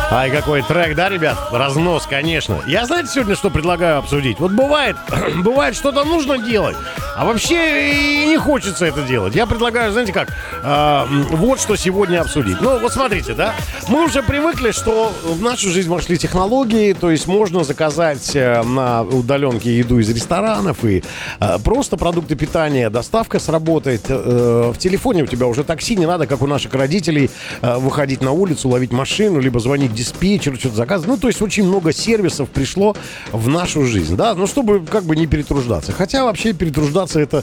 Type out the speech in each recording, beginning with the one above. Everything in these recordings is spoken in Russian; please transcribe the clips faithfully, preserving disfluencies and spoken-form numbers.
Ай, какой трек, да, ребят? Разнос, конечно. Я, знаете, сегодня что предлагаю обсудить? Вот бывает, бывает, что-то нужно делать, а вообще и не хочется это делать. Я предлагаю, знаете как, э, вот что сегодня обсудить. Ну, вот смотрите, да, мы уже привыкли, что в нашу жизнь вошли технологии, то есть можно заказать на удаленке еду из ресторанов и э, просто продукты питания, доставка сработает. Э, в телефоне у тебя уже такси, не надо, как у наших родителей, э, выходить на улицу, ловить машину, либо звонить диспетчеру, что-то заказывать. Ну, то есть очень много сервисов пришло в нашу жизнь, да, ну, чтобы как бы не перетруждаться. Хотя вообще перетруждаться это,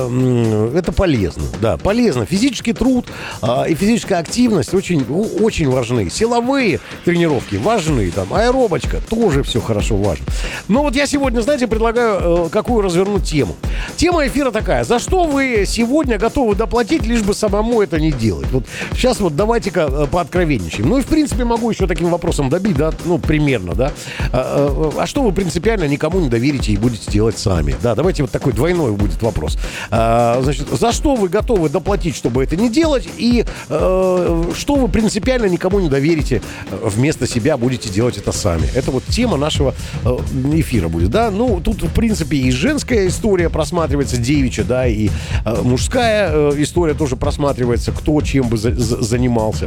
э, это полезно, да, полезно. Физический труд э, и физическая активность очень, очень важны. Силовые тренировки важны, там, аэробочка тоже все хорошо важно. Но вот я сегодня, знаете, предлагаю э, какую развернуть тему. Тема эфира такая: за что вы сегодня готовы доплатить, лишь бы самому это не делать? Вот сейчас вот давайте-ка э, пооткровенничаем. Ну и в принципе могу еще таким вопросом добить, да, ну примерно, да. А, а, а что вы принципиально никому не доверите и будете делать сами? Да, давайте вот такой двойной будет вопрос. А, значит, за что вы готовы доплатить, чтобы это не делать, и а, что вы принципиально никому не доверите, вместо себя будете делать это сами? Это вот тема нашего а, эфира будет, да. Ну, тут, в принципе, и женская история просматривается, девичья, да, и а, мужская а, история тоже просматривается, кто чем бы за, за, занимался.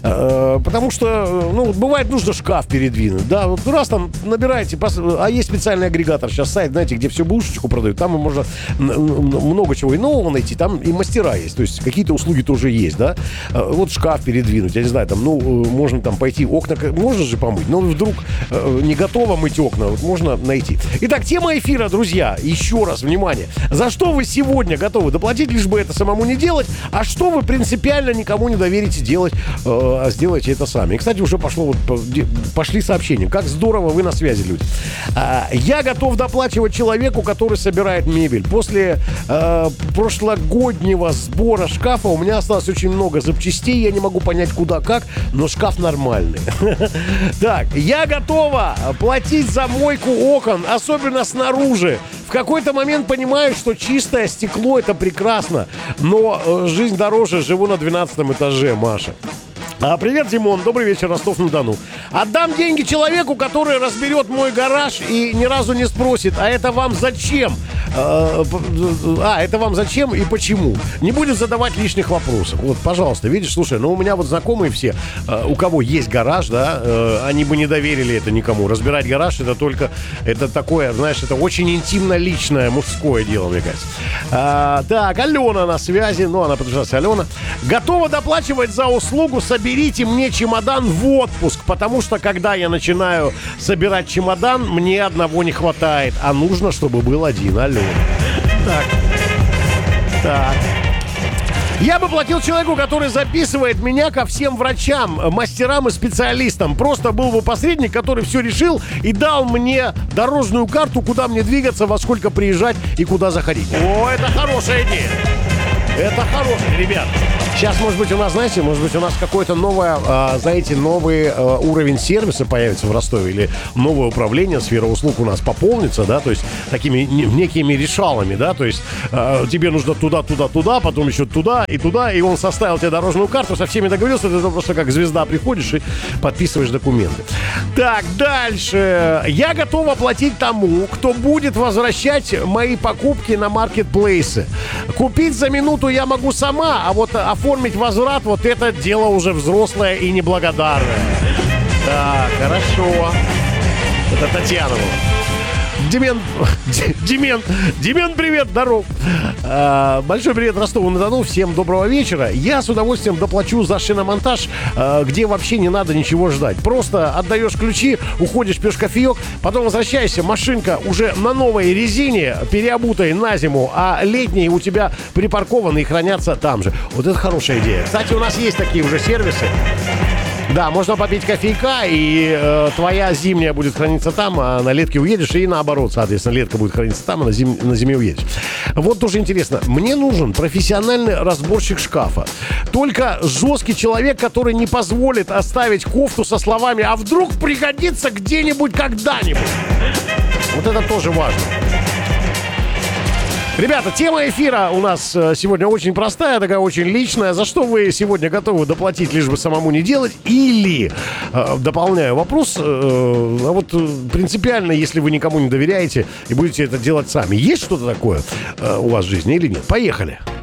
А, потому что, ну, бывает, нужно шкаф передвинуть, да, вот раз там набираете, а есть специальный агрегатор, сейчас сайт, знаете, где все бушечку продают, там можно много чего и нового найти, там и мастера есть, то есть какие-то услуги тоже есть, да, вот шкаф передвинуть, я не знаю, там, ну, можно там пойти, окна, можно же помыть, но вдруг не готово мыть окна, вот можно найти. Итак, тема эфира, друзья, еще раз, внимание, за что вы сегодня готовы доплатить, лишь бы это самому не делать, а что вы принципиально никому не доверите делать, а сделайте это сами. И, кстати, уже пошло вот пошли сообщения. Как здорово, вы на связи, люди. А, я готов доплачивать человеку, который собирает мебель. После а, прошлогоднего сбора шкафа у меня осталось очень много запчастей. Я не могу понять, куда, как, но шкаф нормальный. Так, я готова платить за мойку окон, особенно снаружи. В какой-то момент понимаю, что чистое стекло — это прекрасно, но жизнь дороже. Живу на двенадцатом этаже, Маша. А, привет, Димон, добрый вечер, Ростов-на-Дону. Отдам деньги человеку, который разберет мой гараж и ни разу не спросит: а это вам зачем? А, а это вам зачем и почему? Не будет задавать лишних вопросов. Вот, пожалуйста, видишь, слушай, ну у меня вот знакомые все, у кого есть гараж, да, они бы не доверили это никому. Разбирать гараж — это только, это такое, знаешь, это очень интимно-личное мужское дело, мне кажется. А, так, Алена на связи, ну она подождите, Алена. Готова доплачивать за услугу собирать. Берите мне чемодан в отпуск, потому что, когда я начинаю собирать чемодан, мне одного не хватает, а нужно, чтобы был один. Алло. Так. Так. Я бы платил человеку, который записывает меня ко всем врачам, мастерам и специалистам. Просто был бы посредник, который все решил и дал мне дорожную карту, куда мне двигаться, во сколько приезжать и куда заходить. О, это хорошая идея. Это хорошая, ребят. Сейчас, может быть, у нас, знаете, может быть, у нас какой-то новое, а, знаете, новый а, уровень сервиса появится в Ростове, или новое управление, сфера услуг у нас пополнится, да, то есть такими некими решалами, да, то есть а, тебе нужно туда, туда, туда, потом еще туда и туда, и он составил тебе дорожную карту, со всеми договорился, ты просто как звезда приходишь и подписываешь документы. Так, дальше. Я готов оплатить тому, кто будет возвращать мои покупки на маркетплейсы. Купить за минуту я могу сама, а вот оформить возврат — вот это дело уже взрослое и неблагодарное. Так, хорошо. Это Татьяна была. Демен, Демен, Демен, привет, здоров. А, большой привет Ростову-на-Дону, всем доброго вечера. Я с удовольствием доплачу за шиномонтаж, а, где вообще не надо ничего ждать. Просто отдаешь ключи, уходишь, пьешь кофеек, потом возвращаешься, машинка уже на новой резине, переобутой на зиму, а летние у тебя припаркованы и хранятся там же. Вот это хорошая идея. Кстати, у нас есть такие уже сервисы. Да, можно попить кофейка, и э, твоя зимняя будет храниться там, а на летке уедешь, и наоборот, соответственно, летка будет храниться там, а на, зим, на зиме уедешь. Вот тоже интересно. Мне нужен профессиональный разборщик шкафа. Только жесткий человек, который не позволит оставить кофту со словами: а вдруг пригодится где-нибудь когда-нибудь. Вот это тоже важно. Ребята, тема эфира у нас э, сегодня очень простая, такая очень личная. За что вы сегодня готовы доплатить, лишь бы самому не делать? Или, э, дополняю вопрос, э, а вот э, принципиально, если вы никому не доверяете и будете это делать сами, есть что-то такое э, у вас в жизни или нет? Поехали.